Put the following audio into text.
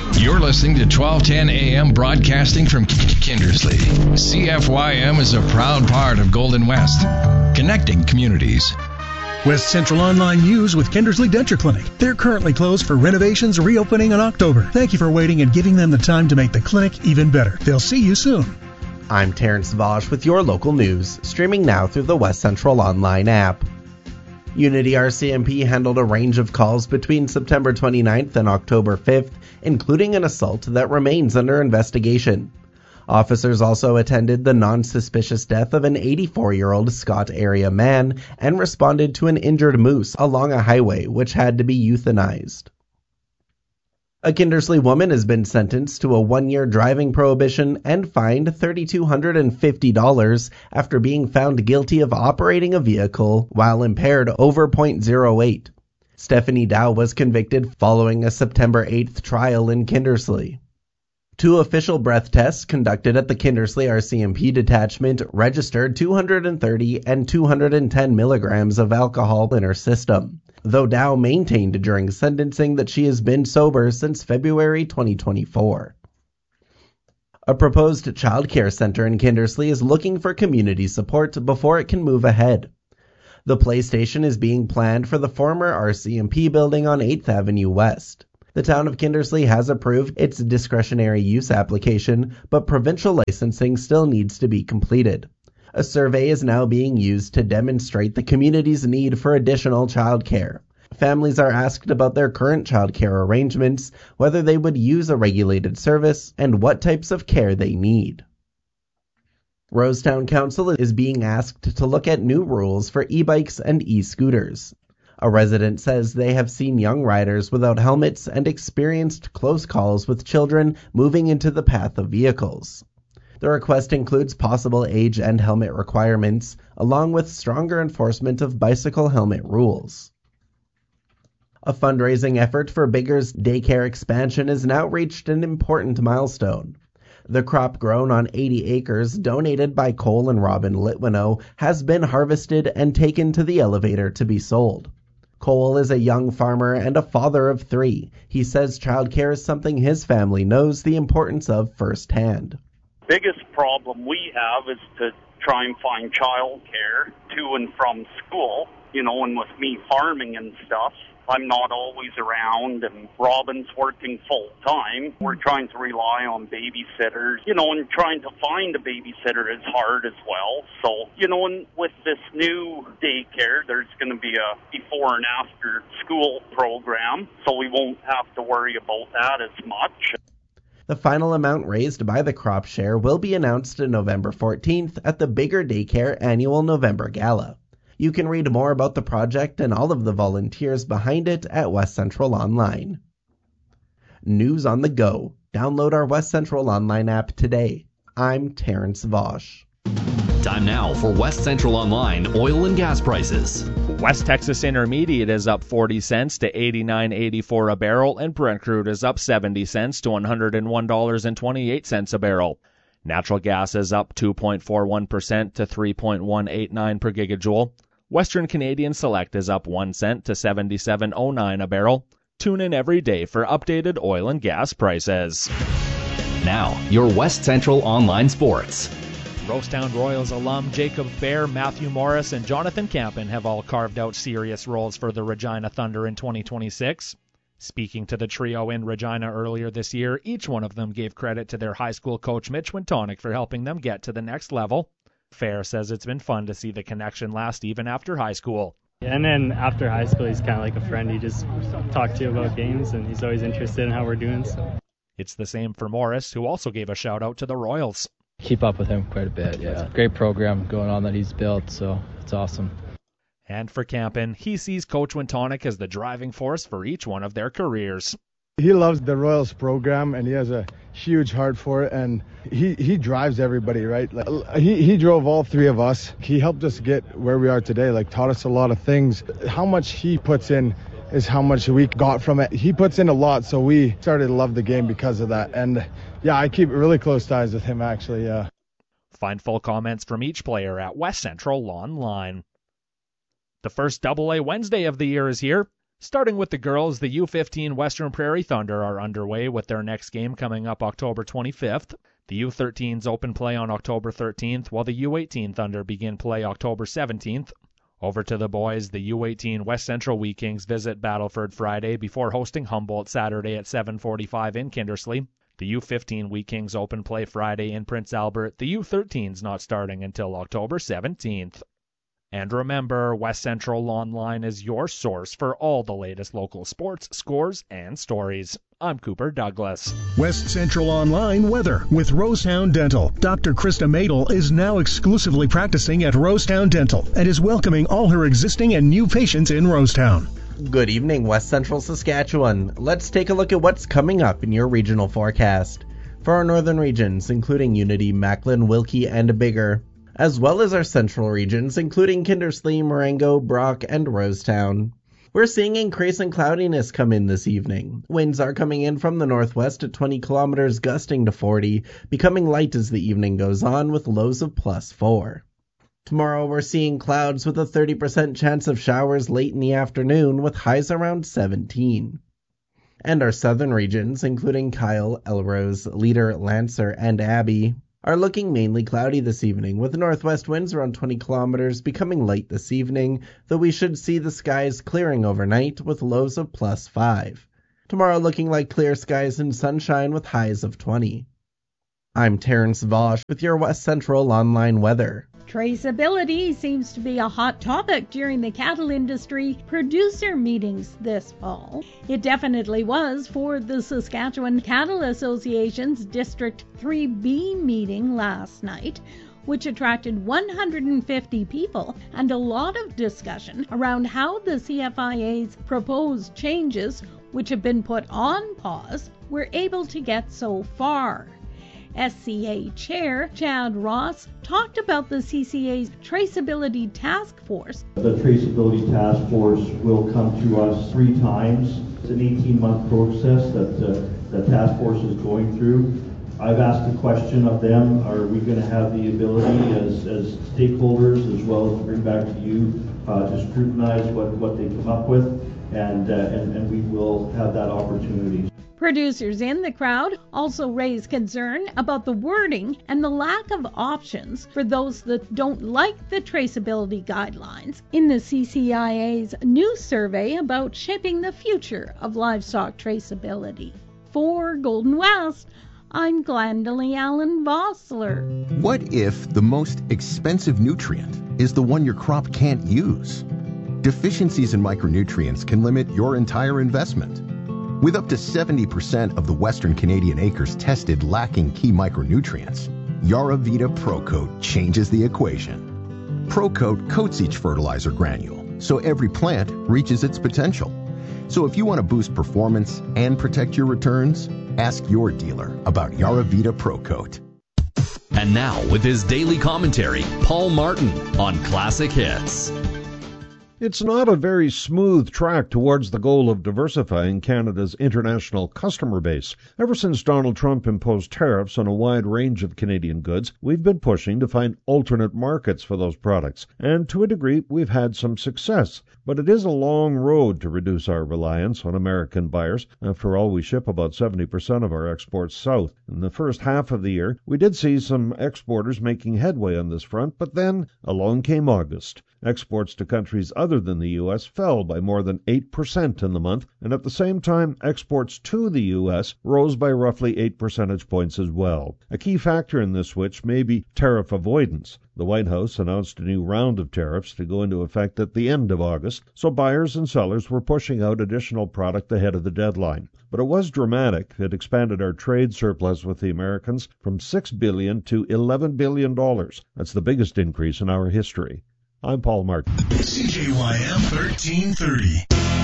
You're listening to 1210 AM broadcasting from Kindersley. CFYM is a proud part of Golden West, connecting communities. West Central Online News with Kindersley Denture Clinic. They're currently closed for renovations, reopening in October. Thank you for waiting and giving them the time to make the clinic even better. They'll see you soon. I'm Terrence Vosch with your local news, streaming now through the West Central Online app. Unity RCMP handled a range of calls between September 29th and October 5th, including an assault that remains under investigation. Officers also attended the non-suspicious death of an 84-year-old Scott area man and responded to an injured moose along a highway which had to be euthanized. A Kindersley woman has been sentenced to a 1-year driving prohibition and fined $3,250 after being found guilty of operating a vehicle while impaired over .08. Stephanie Dow was convicted following a September 8th trial in Kindersley. 2 official breath tests conducted at the Kindersley RCMP detachment registered 230 and 210 milligrams of alcohol in her system, though Dow maintained during sentencing that she has been sober since February 2024. A proposed child care center in Kindersley is looking for community support before it can move ahead. The PlayStation is being planned for the former RCMP building on 8th Avenue West. The town of Kindersley has approved its discretionary use application, but provincial licensing still needs to be completed. A survey is now being used to demonstrate the community's need for additional childcare. Families are asked about their current childcare arrangements, whether they would use a regulated service, and what types of care they need. Rosetown Council is being asked to look at new rules for e-bikes and e-scooters. A resident says they have seen young riders without helmets and experienced close calls with children moving into the path of vehicles. The request includes possible age and helmet requirements, along with stronger enforcement of bicycle helmet rules. A fundraising effort for Bigger's daycare expansion has now reached an important milestone. The crop grown on 80 acres donated by Cole and Robin Litwinow has been harvested and taken to the elevator to be sold. Cole is a young farmer and a father of 3. He says childcare is something his family knows the importance of firsthand. Biggest problem we have is to try and find childcare to and from school, and with me farming and stuff, I'm not always around, and Robin's working full-time. We're trying to rely on babysitters, and trying to find a babysitter is hard as well. So, and with this new daycare, there's going to be a before and after school program, so we won't have to worry about that as much. The final amount raised by the crop share will be announced on November 14th at the Bigger Daycare annual November Gala. You can read more about the project and all of the volunteers behind it at West Central Online. News on the go. Download our West Central Online app today. I'm Terrence Vosch. Time now for West Central Online oil and gas prices. West Texas Intermediate is up 40 cents to $89.84 a barrel, and Brent crude is up 70 cents to $101.28 a barrel. Natural gas is up 2.41% to $3.189 per gigajoule. Western Canadian Select is up 1 cent to $77.09 a barrel. Tune in every day for updated oil and gas prices. Now, your West Central Online Sports. Rosetown Royals alum Jacob Fair, Matthew Morris, and Jonathan Campen have all carved out serious roles for the Regina Thunder in 2026. Speaking to the trio in Regina earlier this year, each one of them gave credit to their high school coach Mitch Wintonic for helping them get to the next level. Fair says it's been fun to see the connection last even after high school. And then after high school, he's kind of like a friend. He just talks to you about games, and he's always interested in how we're doing. So. It's the same for Morris, who also gave a shout-out to the Royals. Keep up with him quite a bit, yeah. Great program going on that he's built, so it's awesome. And for Campen, he sees Coach Wintonic as the driving force for each one of their careers. He loves the Royals program, and he has a huge heart for it, and he drives everybody, right? He drove all 3 of us. He helped us get where we are today, taught us a lot of things. How much he puts in is how much we got from it. He puts in a lot, so we started to love the game because of that. And yeah, I keep really close ties with him, actually, yeah. Find full comments from each player at West Central Online. The first AA Wednesday of the year is here. Starting with the girls, the U15 Western Prairie Thunder are underway with their next game coming up October 25th. The U13s open play on October 13th, while the U18 Thunder begin play October 17th. Over to the boys, the U18 West Central Wheat Kings visit Battleford Friday before hosting Humboldt Saturday at 7:45 in Kindersley. The U15 Wheat Kings open play Friday in Prince Albert, the U13s not starting until October 17th. And remember, West Central Online is your source for all the latest local sports, scores, and stories. I'm Cooper Douglas. West Central Online weather with Rosetown Dental. Dr. Krista Madel is now exclusively practicing at Rosetown Dental and is welcoming all her existing and new patients in Rosetown. Good evening, West Central Saskatchewan. Let's take a look at what's coming up in your regional forecast. For our northern regions, including Unity, Macklin, Wilkie, and Bigger, as well as our central regions, including Kindersley, Marengo, Brock, and Rosetown. We're seeing increasing cloudiness come in this evening. Winds are coming in from the northwest at 20 kilometers, gusting to 40, becoming light as the evening goes on with lows of +4. Tomorrow we're seeing clouds with a 30% chance of showers late in the afternoon with highs around 17. And our southern regions, including Kyle, Elrose, Leader, Lancer, and Abbey, are looking mainly cloudy this evening, with northwest winds around 20 kilometers, becoming light this evening, though we should see the skies clearing overnight with lows of +5. Tomorrow looking like clear skies and sunshine with highs of 20. I'm Terrence Vosch with your West Central Online weather. Traceability seems to be a hot topic during the cattle industry producer meetings this fall. It definitely was for the Saskatchewan Cattle Association's District 3B meeting last night, which attracted 150 people and a lot of discussion around how the CFIA's proposed changes, which have been put on pause, were able to get so far. SCA Chair Chad Ross talked about the CCA's Traceability Task Force. The Traceability Task Force will come to us 3 times. It's an 18-month process that the task force is going through. I've asked the question of them, are we going to have the ability as stakeholders as well as bring back to you to scrutinize what they come up with, and we will have that opportunity. Producers in the crowd also raised concern about the wording and the lack of options for those that don't like the traceability guidelines in the CCIA's new survey about shaping the future of livestock traceability. For Golden West, I'm Glendalee Allen Vossler. What if the most expensive nutrient is the one your crop can't use? Deficiencies in micronutrients can limit your entire investment. With up to 70% of the Western Canadian acres tested lacking key micronutrients, Yaravita ProCoat changes the equation. ProCoat coats each fertilizer granule, so every plant reaches its potential. So if you want to boost performance and protect your returns, ask your dealer about Yaravita ProCoat. And now, with his daily commentary, Paul Martin on Classic Hits. It's not a very smooth track towards the goal of diversifying Canada's international customer base. Ever since Donald Trump imposed tariffs on a wide range of Canadian goods, we've been pushing to find alternate markets for those products, and to a degree we've had some success. But it is a long road to reduce our reliance on American buyers. After all, we ship about 70% of our exports south. In the first half of the year, we did see some exporters making headway on this front, but then along came August. Exports to countries other than the U.S. fell by more than 8% in the month, and at the same time, exports to the U.S. rose by roughly 8 percentage points as well. A key factor in this switch may be tariff avoidance. The White House announced a new round of tariffs to go into effect at the end of August, so buyers and sellers were pushing out additional product ahead of the deadline. But it was dramatic. It expanded our trade surplus with the Americans from $6 billion to $11 billion. That's the biggest increase in our history. I'm Paul Martin. CJYM 1330.